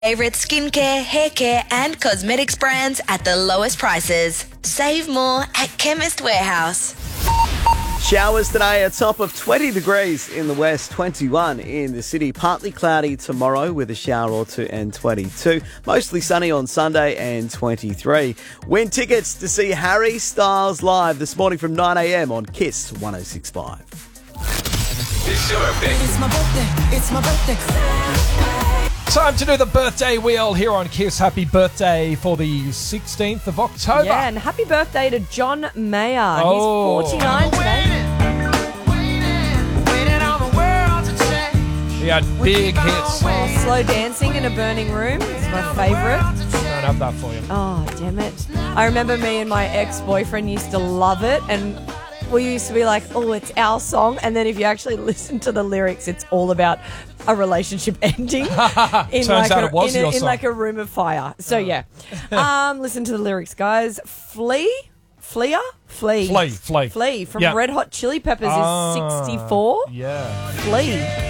Favorite skincare, hair care and cosmetics brands at the lowest prices. Save more at Chemist Warehouse. Showers today, a top of 20 degrees in the west, 21 in the city. Partly cloudy tomorrow with a shower or two and 22. Mostly sunny on Sunday and 23. Win tickets to see Harry Styles live this morning from 9 a.m. on Kiss 106.5. It's your birthday. It's my birthday. It's my birthday. Time to do the birthday wheel here on Kiss. Happy birthday for the 16th of October. Yeah, and happy birthday to John Mayer. Oh. He's 49 today. He had big hits. Slow Dancing in a Burning Room is my favourite. Don't have that for you. Oh, damn it. I remember me and my ex-boyfriend used to love it, and we used to be like, oh, it's our song. And then if you actually listen to the lyrics, it's all about a relationship ending in like a room of fire. So, yeah. Listen to the lyrics, guys. Flea from Yeah. Red Hot Chili Peppers is 64. Yeah. Flea.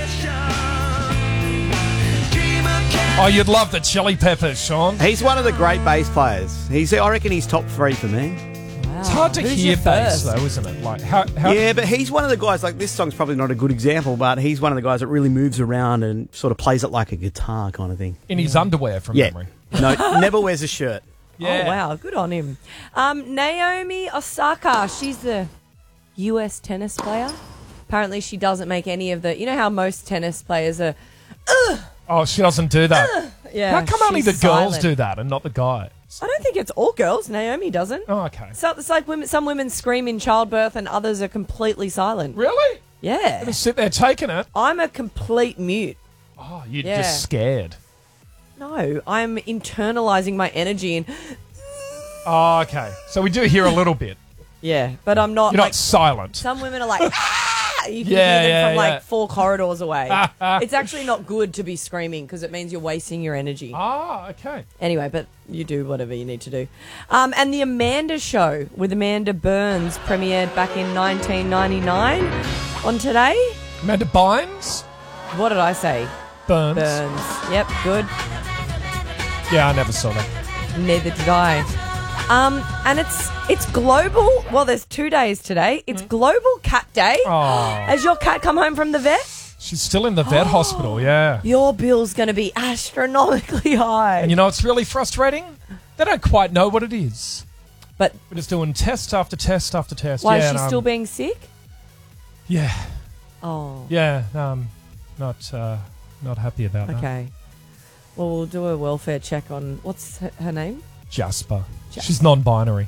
Oh, you'd love the Chili Peppers, Sean. He's one of the great bass players. I reckon he's top 3 for me. It's hard to Who's hear your bass, first? though, isn't it? Like how Yeah, but he's one of the guys, like this song's probably not a good example, but he's one of the guys that really moves around and sort of plays it like a guitar kind of thing. in his underwear, from memory. No, never wears a shirt. Yeah. Oh, wow. Good on him. Naomi Osaka. She's the US tennis player. Apparently she doesn't make any of the... You know how most tennis players are... Oh, she doesn't do that. Yeah, How come only the she's girls silent. do that and not the guys? I don't think it's all girls. Naomi doesn't. Oh, okay. So it's like some women scream in childbirth and others are completely silent. Really? Yeah. Just sit there taking it. I'm a complete mute. Oh, you're Yeah. just scared. No, I'm internalizing my energy and... Oh, okay. So we do hear a little bit. Yeah, but I'm not... You're like, not silent. Some women are like... "Ah!" You can Yeah, hear them yeah, from yeah. like 4 corridors away. It's actually not good to be screaming because it means you're wasting your energy. Ah, okay. Anyway, but you do whatever you need to do. And The Amanda Show with Amanda Burns premiered back in 1999 on Today. Amanda Bynes? What did I say? Burns. Burns. Yep, good. Yeah, I never saw that. Neither did I. And it's global. Well, there's 2 days today. It's Global Cat Day. Oh, Has your cat come home from the vet? she's still in the vet hospital, yeah. Your bill's going to be astronomically high. And you know what's really frustrating? They don't quite know what it is. But We're just doing test after test after test. why yeah, is she and, still being sick? Yeah, Oh, yeah. Not happy about that. okay. Well, we'll do a welfare check on what's her name. Jasper. She's non-binary.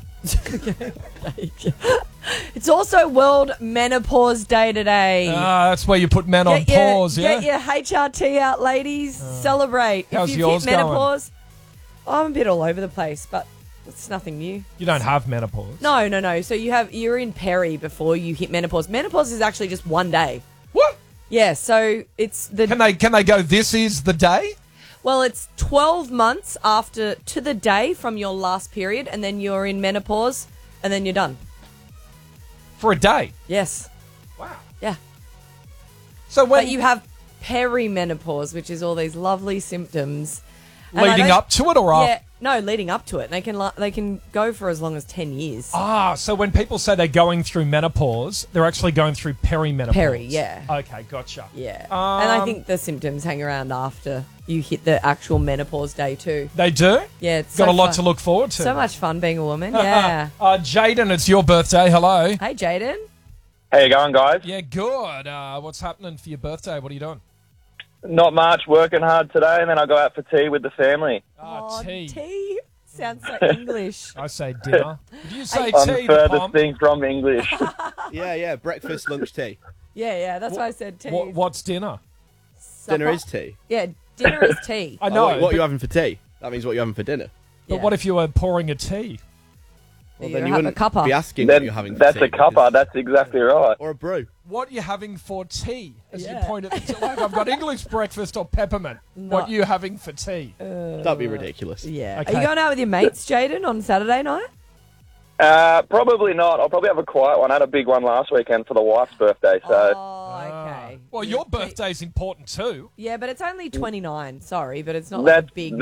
It's also World Menopause Day today. That's where you put men on pause, yeah? Get your HRT out, ladies. Celebrate. How's if you've yours hit menopause, I'm a bit all over the place, but it's nothing new. You don't have menopause. No. So you're in peri before you hit menopause. Menopause is actually just 1 day. What? Yeah, so it's the... Can they go, this is the day? Well, it's 12 months after to the day from your last period, and then you're in menopause, and then you're done. For a day? Yes. Wow. Yeah. So when But you have perimenopause, which is all these lovely symptoms. And I leading don't- up to it or Yeah, after? no, leading up to it. They can go for as long as 10 years. So when people say they're going through menopause, they're actually going through perimenopause. Peri, yeah. Okay, gotcha. Yeah. And I think the symptoms hang around after you hit the actual menopause day too. They do? Yeah, it's Got so a lot fun. to look forward to. So much fun being a woman, yeah. Jaden, it's your birthday. Hello. Hey, Jaden. How you going, guys? Yeah, good. What's happening for your birthday? What are you doing? Not much. Working hard today, and then I go out for tea with the family. Tea. Tea. Sounds so English. I say dinner. Do you say I'm tea, the furthest Pom? thing from English. Yeah, breakfast, lunch, tea. Yeah, that's why I said tea. What's dinner? Supper. Dinner is tea. Yeah, dinner is tea. I know. What but, are you having for tea? That means what you're having for dinner. but what if you were pouring a tea? Well, You then have you a wouldn't cuppa. be asking what Then you're having for that's tea. a cuppa. That's exactly right. Or a brew. What are you having for tea? As you Yeah. point at the like, I've got English breakfast or peppermint. What are you having for tea? That'd be ridiculous. Yeah. Okay. Are you going out with your mates, Jaden, on Saturday night? Probably not. I'll probably have a quiet one. I had a big one last weekend for the wife's birthday, so Oh, okay. Well, your birthday's important too. Yeah, but it's only 29. Sorry, but it's not like a That's big